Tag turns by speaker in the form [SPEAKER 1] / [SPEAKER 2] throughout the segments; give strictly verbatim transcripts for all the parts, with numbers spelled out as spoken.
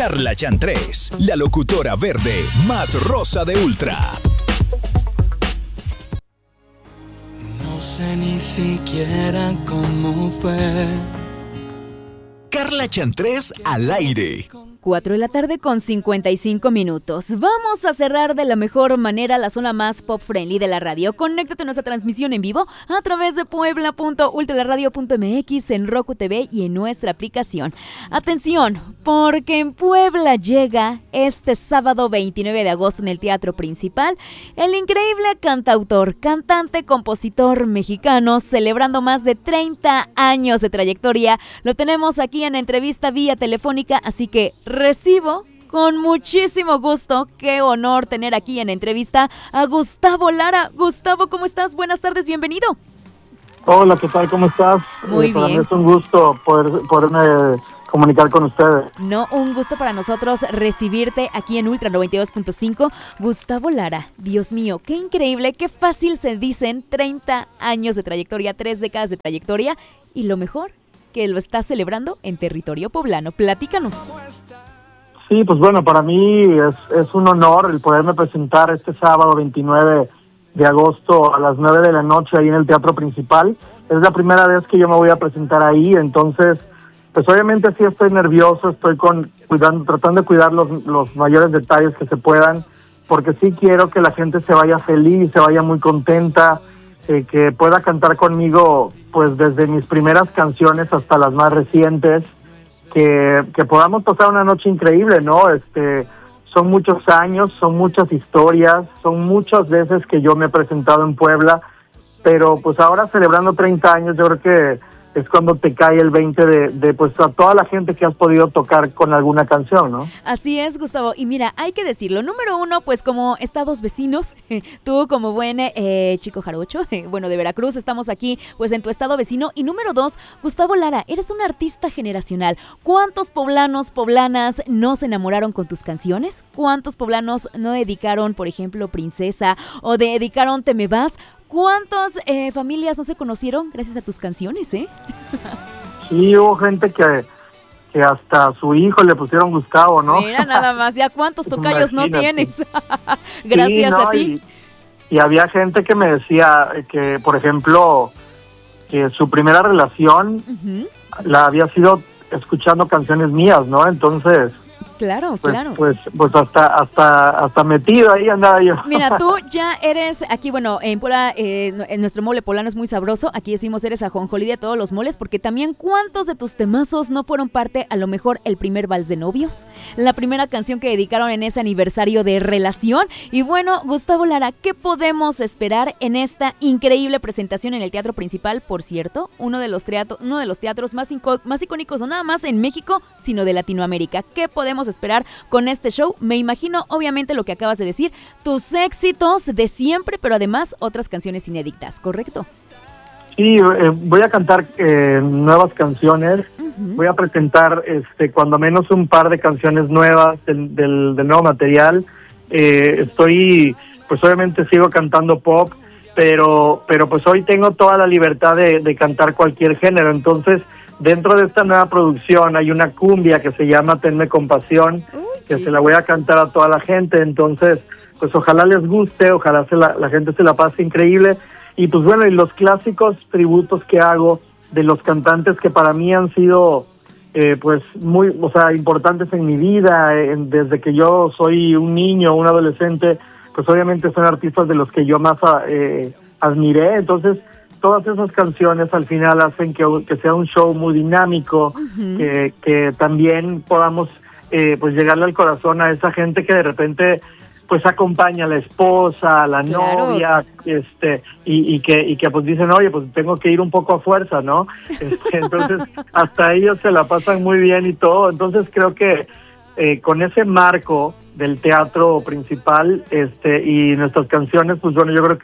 [SPEAKER 1] Carla Chantrés, la locutora verde más rosa de Ultra.
[SPEAKER 2] No sé ni siquiera cómo fue.
[SPEAKER 1] Carla Chantrés al aire.
[SPEAKER 3] cuatro de la tarde con cincuenta y cinco minutos. Vamos a cerrar de la mejor manera la zona más pop friendly de la radio. Conéctate a nuestra transmisión en vivo a través de puebla punto ultraradio punto m x, en Roku T V y en nuestra aplicación. Atención, porque en Puebla llega este sábado veintinueve de agosto en el Teatro Principal el increíble cantautor, cantante, compositor mexicano, celebrando más de treinta años de trayectoria. Lo tenemos aquí en entrevista vía telefónica, así que recibo con muchísimo gusto, qué honor tener aquí en entrevista a Gustavo Lara. Gustavo, ¿cómo estás? Buenas tardes, bienvenido.
[SPEAKER 4] Hola, ¿qué tal? ¿Cómo estás?
[SPEAKER 3] Muy
[SPEAKER 4] eh, para
[SPEAKER 3] bien.
[SPEAKER 4] mí es un gusto poder poderme comunicar con ustedes.
[SPEAKER 3] No, un gusto para nosotros recibirte aquí en Ultra noventa y dos punto cinco. Gustavo Lara, Dios mío, qué increíble, qué fácil se dicen treinta años de trayectoria, tres décadas de trayectoria, y lo mejor, que lo estás celebrando en territorio poblano. Platícanos.
[SPEAKER 4] Sí, pues bueno, para mí es, es un honor el poderme presentar este sábado veintinueve de agosto a las nueve de la noche ahí en el Teatro Principal. Es la primera vez que yo me voy a presentar ahí, entonces, pues obviamente sí estoy nervioso, estoy con cuidando, tratando de cuidar los, los mayores detalles que se puedan, porque sí quiero que la gente se vaya feliz, se vaya muy contenta, eh, que pueda cantar conmigo pues desde mis primeras canciones hasta las más recientes, que, que podamos pasar una noche increíble, ¿no? Este, son muchos años, son muchas historias, son muchas veces que yo me he presentado en Puebla, pero pues ahora celebrando treinta años, yo creo que es cuando te cae el veinte de, de pues a toda la gente que has podido tocar con alguna canción, ¿no?
[SPEAKER 3] Así es, Gustavo. Y mira, hay que decirlo. Número uno, pues como estados vecinos, tú como buen eh, chico jarocho, eh, bueno, de Veracruz, estamos aquí pues en tu estado vecino. Y número dos, Gustavo Lara, eres un artista generacional. ¿Cuántos poblanos, poblanas no se enamoraron con tus canciones? ¿Cuántos poblanos no dedicaron, por ejemplo, Princesa o dedicaron Te me vas? ¿Cuántas eh, familias no se conocieron gracias a tus canciones, eh?
[SPEAKER 4] Sí, hubo gente que, que hasta a su hijo le pusieron Gustavo, ¿no?
[SPEAKER 3] Mira nada más, ya cuántos tocayos no
[SPEAKER 4] Imagínate.
[SPEAKER 3] tienes. Gracias
[SPEAKER 4] Sí, no,
[SPEAKER 3] a ti.
[SPEAKER 4] Y, y había gente que me decía que, por ejemplo, que su primera relación
[SPEAKER 3] Uh-huh.
[SPEAKER 4] la había sido escuchando canciones mías, ¿no? Entonces,
[SPEAKER 3] Claro,
[SPEAKER 4] pues,
[SPEAKER 3] claro.
[SPEAKER 4] pues, pues hasta, hasta, hasta metido ahí andaba yo.
[SPEAKER 3] Mira, tú ya eres aquí, bueno, en Puebla, eh, en nuestro mole poblano es muy sabroso. Aquí decimos eres ajonjolí de todos los moles, porque también cuántos de tus temazos no fueron parte, a lo mejor, el primer vals de novios, la primera canción que dedicaron en ese aniversario de relación. Y bueno, Gustavo Lara, ¿qué podemos esperar en esta increíble presentación en el Teatro Principal? Por cierto, uno de los teatros, uno de los teatros más, inco- más icónicos, no nada más en México, sino de Latinoamérica. ¿Qué podemos esperar con este show? Me imagino, obviamente, lo que acabas de decir, tus éxitos de siempre, pero además otras canciones inéditas, ¿correcto?
[SPEAKER 4] Sí, eh, voy a cantar eh, nuevas canciones.
[SPEAKER 3] Uh-huh.
[SPEAKER 4] Voy a presentar este cuando menos un par de canciones nuevas del, del, del nuevo material. Eh, estoy, pues obviamente sigo cantando pop, pero, pero pues hoy tengo toda la libertad de, de cantar cualquier género. Entonces, dentro de esta nueva producción hay una cumbia que se llama Tenme Compasión,
[SPEAKER 3] Uy,
[SPEAKER 4] que
[SPEAKER 3] chico.
[SPEAKER 4] se la voy a cantar a toda la gente. Entonces, pues ojalá les guste, ojalá se la, la gente se la pase increíble. Y pues bueno, y los clásicos tributos que hago de los cantantes que para mí han sido eh, pues muy, o sea, importantes en mi vida, en, desde que yo soy un niño, un adolescente, pues obviamente son artistas de los que yo más eh, admiré. Entonces, todas esas canciones al final hacen que, que sea un show muy dinámico,
[SPEAKER 3] Uh-huh.
[SPEAKER 4] que, que también podamos eh, pues llegarle al corazón a esa gente que de repente pues acompaña a la esposa, a la
[SPEAKER 3] Claro.
[SPEAKER 4] novia, este, y, y que y que pues dicen, oye, pues tengo que ir un poco a fuerza, ¿no? Este, entonces, hasta ellos se la pasan muy bien y todo. Entonces creo que eh, con ese marco del teatro principal, este, y nuestras canciones, pues bueno, yo creo que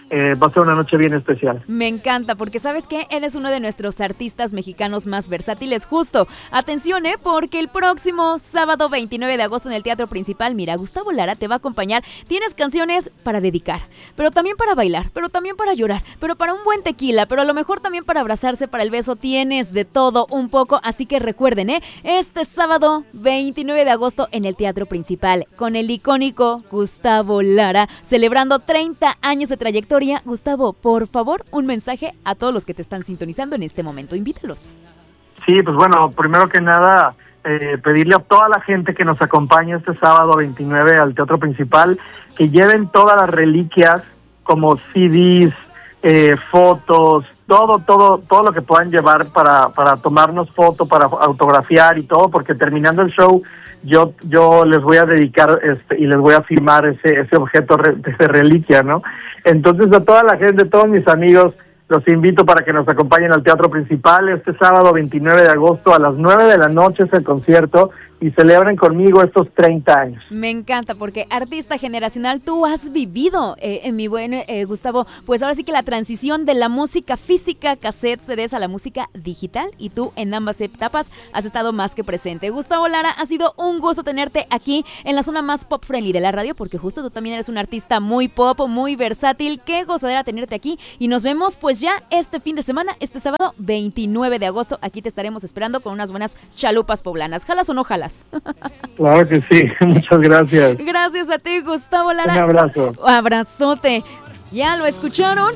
[SPEAKER 4] eh, va a ser una noche bien especial.
[SPEAKER 3] Me encanta, porque ¿sabes qué? Eres uno de nuestros artistas mexicanos más versátiles, justo. Atención, ¿eh? Porque el próximo sábado veintinueve de agosto en el Teatro Principal, mira, Gustavo Lara te va a acompañar. Tienes canciones para dedicar, pero también para bailar, pero también para llorar, pero para un buen tequila, pero a lo mejor también para abrazarse, para el beso. Tienes de todo un poco, así que recuerden, ¿eh? Este sábado veintinueve de agosto en el Teatro Principal, con el icónico Gustavo Lara, celebrando treinta años de trayectoria. Gustavo, por favor, un mensaje a todos los que te están sintonizando en este momento. Invítalos.
[SPEAKER 4] Sí, pues bueno, primero que nada, eh, pedirle a toda la gente que nos acompañe este sábado veintinueve al Teatro Principal, que lleven todas las reliquias como C Ds, eh, fotos, todo, todo, todo lo que puedan llevar para, para tomarnos foto, para autografiar y todo, porque terminando el show yo yo les voy a dedicar este y les voy a firmar ese ese objeto re, de reliquia, ¿no? Entonces a toda la gente, todos mis amigos, los invito para que nos acompañen al Teatro Principal este sábado veintinueve de agosto a las nueve de la noche es el concierto y celebren conmigo estos treinta años.
[SPEAKER 3] Me encanta porque artista generacional, tú has vivido, eh, en mi buen eh, Gustavo, pues ahora sí que la transición de la música física, cassette, C Ds a la música digital, y tú en ambas etapas has estado más que presente. Gustavo Lara, ha sido un gusto tenerte aquí en la zona más pop friendly de la radio, porque justo tú también eres un artista muy pop, muy versátil. Qué gozadera tenerte aquí, y nos vemos pues ya este fin de semana, este sábado veintinueve de agosto. Aquí te estaremos esperando con unas buenas chalupas poblanas. ¿Jalas o no jalas?
[SPEAKER 4] Claro que sí, muchas gracias.
[SPEAKER 3] Gracias a ti, Gustavo Lara.
[SPEAKER 4] Un abrazo.
[SPEAKER 3] Abrazote. Ya lo escucharon,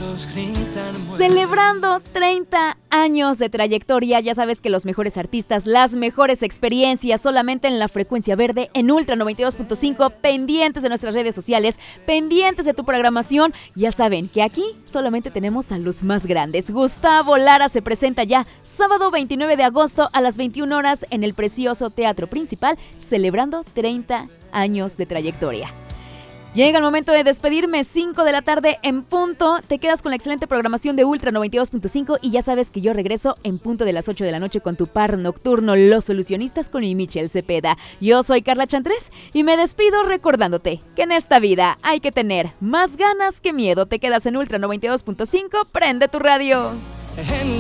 [SPEAKER 3] celebrando treinta años de trayectoria. Ya sabes que los mejores artistas, las mejores experiencias, solamente en la Frecuencia Verde, en Ultra noventa y dos punto cinco, pendientes de nuestras redes sociales, pendientes de tu programación. Ya saben que aquí solamente tenemos a los más grandes. Gustavo Lara se presenta ya sábado veintinueve de agosto a las veintiuna horas en el precioso Teatro Principal, celebrando treinta años de trayectoria. Llega el momento de despedirme, cinco de la tarde en punto. Te quedas con la excelente programación de Ultra noventa y dos punto cinco y ya sabes que yo regreso en punto de las ocho de la noche con tu par nocturno, Los Solucionistas, con mi Michelle Cepeda. Yo soy Carla Chantres y me despido recordándote que en esta vida hay que tener más ganas que miedo. Te quedas en Ultra noventa y dos punto cinco, prende tu radio.